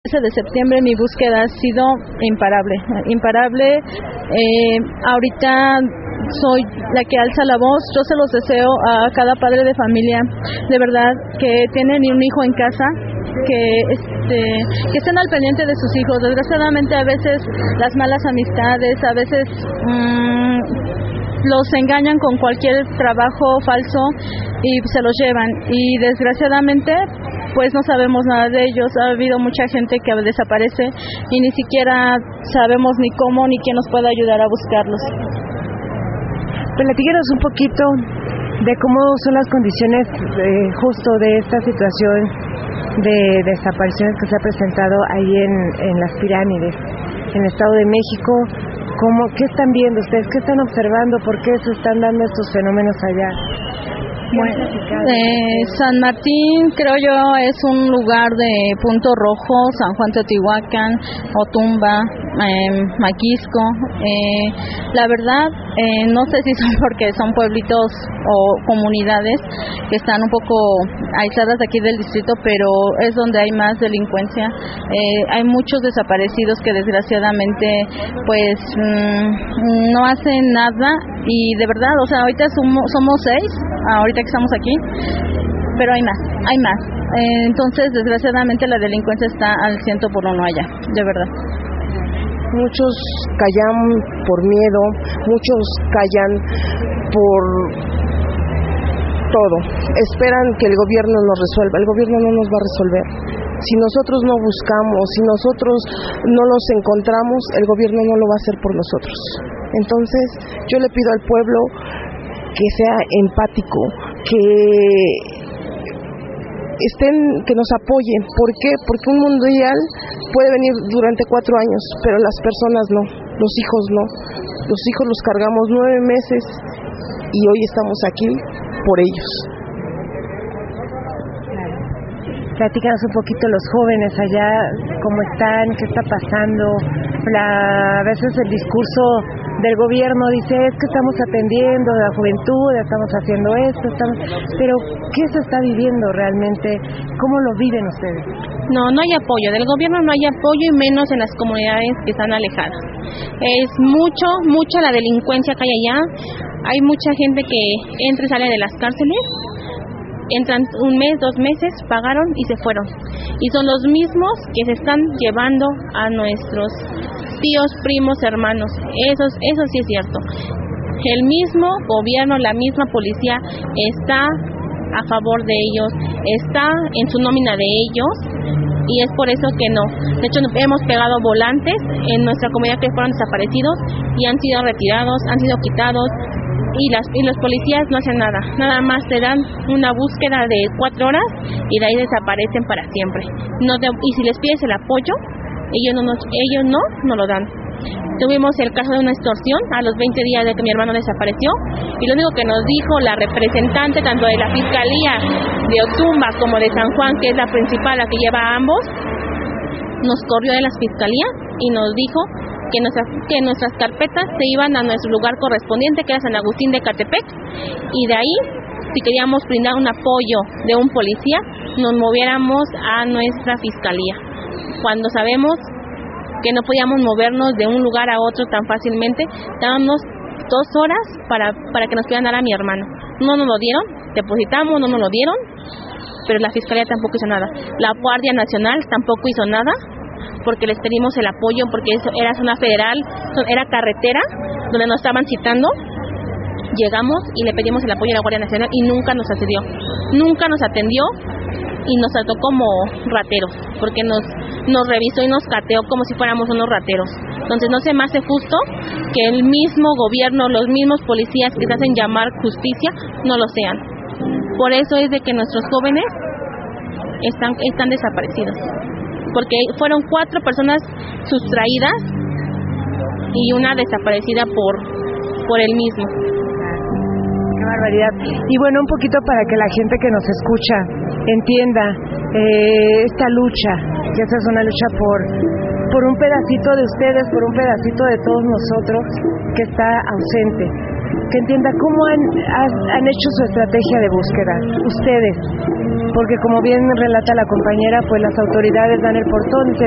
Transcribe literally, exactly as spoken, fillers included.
De septiembre mi búsqueda ha sido imparable, imparable. Eh, ahorita soy la que alza la voz. Yo se los deseo a cada padre de familia, de verdad, que tienen un hijo en casa, que este, que estén al pendiente de sus hijos. Desgraciadamente a veces las malas amistades, a veces mmm, los engañan con cualquier trabajo falso y se los llevan, y desgraciadamente pues no sabemos nada de ellos. Ha habido mucha gente que desaparece y ni siquiera sabemos ni cómo ni quién nos puede ayudar a buscarlos. Platíquenos un poquito de cómo son las condiciones eh, justo de esta situación de desapariciones que se ha presentado ahí en, en las pirámides, en el Estado de México. ¿Cómo, ¿Qué están viendo ustedes? ¿Qué están observando? ¿Por qué se están dando estos fenómenos allá? Bueno, eh, San Martín, creo yo, es un lugar de punto rojo. San Juan Teotihuacán, Otumba, eh, Maquisco. Eh, la verdad, eh, no sé si son porque son pueblitos o comunidades que están un poco aisladas de aquí del distrito, pero es donde hay más delincuencia. Eh, hay muchos desaparecidos que desgraciadamente, pues, mmm, no hacen nada. Y de verdad, o sea, ahorita somos, somos seis, ahorita que estamos aquí, pero hay más, hay más. Eh, entonces, desgraciadamente, la delincuencia está al ciento por uno allá, de verdad. Muchos callan por miedo, muchos callan por todo. Esperan que el gobierno nos resuelva. El gobierno no nos va a resolver. Si nosotros no buscamos, si nosotros no los encontramos, el gobierno no lo va a hacer por nosotros. Entonces, yo le pido al pueblo que sea empático, que estén, que nos apoyen. ¿Por qué? Porque un mundial puede venir durante cuatro años, pero las personas no, los hijos no. Los hijos los cargamos nueve meses y hoy estamos aquí por ellos. Platícanos un poquito los jóvenes allá, cómo están, qué está pasando. La, a veces el discurso del gobierno dice, es que estamos atendiendo a la juventud, estamos haciendo esto, estamos... pero ¿qué se está viviendo realmente? ¿Cómo lo viven ustedes? No, no hay apoyo, del gobierno no hay apoyo, y menos en las comunidades que están alejadas. Es mucho, mucha la delincuencia que hay allá. Hay mucha gente que entra y sale de las cárceles. Entran un mes, dos meses, pagaron y se fueron. Y son los mismos que se están llevando a nuestros tíos, primos, hermanos. Eso, eso sí es cierto. El mismo gobierno, la misma policía está a favor de ellos, está en su nómina de ellos, y es por eso que no. De hecho, hemos pegado volantes en nuestra comunidad que fueron desaparecidos y han sido retirados, han sido quitados. Y, las, y los policías no hacen nada, nada más te dan una búsqueda de cuatro horas y de ahí desaparecen para siempre. No te, y si les pides el apoyo, ellos no, nos, ellos no, no lo dan. Tuvimos el caso de una extorsión a los veinte días de que mi hermano desapareció, y lo único que nos dijo la representante tanto de la Fiscalía de Otumba como de San Juan, que es la principal, la que lleva a ambos, nos corrió de las fiscalías y nos dijo que nuestras, que nuestras carpetas se iban a nuestro lugar correspondiente, que era San Agustín de Catepec, y de ahí, si queríamos brindar un apoyo de un policía, nos moviéramos a nuestra fiscalía, cuando sabemos que no podíamos movernos de un lugar a otro tan fácilmente. Dábamos dos horas para, para que nos pudieran dar a mi hermano. No nos lo dieron, depositamos, no nos lo dieron, pero la fiscalía tampoco hizo nada. La Guardia Nacional tampoco hizo nada, porque les pedimos el apoyo, porque eso era zona federal, era carretera, donde nos estaban citando. Llegamos y le pedimos el apoyo a la Guardia Nacional y nunca nos atendió, nunca nos atendió y nos trató como rateros, porque nos, nos revisó y nos cateó como si fuéramos unos rateros. Entonces no se me hace justo que el mismo gobierno, los mismos policías que se hacen llamar justicia, no lo sean. Por eso es de que nuestros jóvenes están, están desaparecidos, porque fueron cuatro personas sustraídas y una desaparecida por, por él mismo. Qué barbaridad. Y bueno, un poquito para que la gente que nos escucha entienda eh, esta lucha, que esta es una lucha por, por un pedacito de ustedes, por un pedacito de todos nosotros que está ausente. Que entienda cómo han, han hecho su estrategia de búsqueda, ustedes, porque como bien relata la compañera, pues las autoridades dan el portón.